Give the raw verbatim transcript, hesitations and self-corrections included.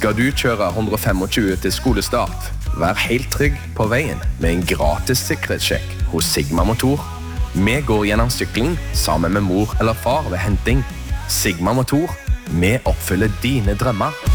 Skal du kjøre hundre tjuefem til skolestart? Vær helt trygg på veien med en gratis sikkerhetssjekk hos Sigma Motor. Vi går gjennom sykling sammen med mor eller far ved henting. Sigma Motor, vi oppfyller dine drømmer.